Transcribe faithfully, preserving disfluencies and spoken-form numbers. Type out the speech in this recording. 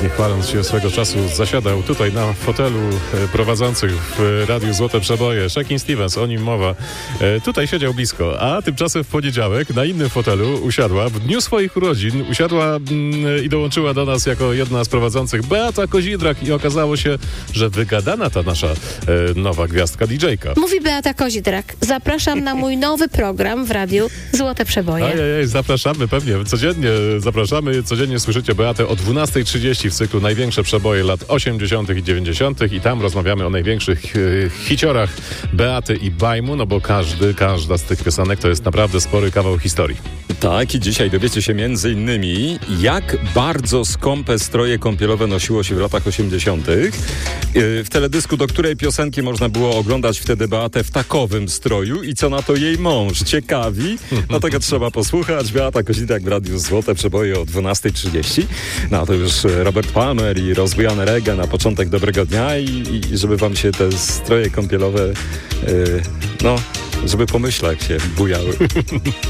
pięknie chwaląc się swego czasu zasiadał tutaj na fotelu prowadzących w Radiu Złote Przeboje. Shakin' Stevens, o nim mowa. Tutaj siedział blisko, a tymczasem w poniedziałek na innym fotelu usiadła, w dniu swoich urodzin usiadła mm, i dołączyła do nas jako jedna z prowadzących Beata Kozidrak i okazało się, że wygadana ta nasza e, nowa gwiazdka didżejka. Mówi Beata Kozidrak. Zapraszam na mój nowy program w Radiu Złote Przeboje. Ajajaj, zapraszamy pewnie. Codziennie zapraszamy. Codziennie słyszycie Beatę o dwunasta trzydzieści w cyklu Największe przeboje lat osiemdziesiątych i dziewięćdziesiątych i tam rozmawiamy o największych e, hiciorach Beaty i Bajmu, no bo każdy, każda z tych piosenek to jest naprawdę spory kawał historii. Tak, i dzisiaj dowiecie się między innymi, jak bardzo skąpe stroje kąpielowe nosiło się w latach osiemdziesiątych. W teledysku, do której piosenki można było oglądać wtedy Beatę w takowym stroju i co na to jej mąż. Ciekawi? No tego trzeba posłuchać. Beata Kozidrak w Radiu Złote Przeboje o dwunasta trzydzieści. No to już Robert Palmer i rozbujane reggae na początek dobrego dnia i, i żeby wam się te stroje kąpielowe, yy, no, żeby pomyśleć, jak się bujały.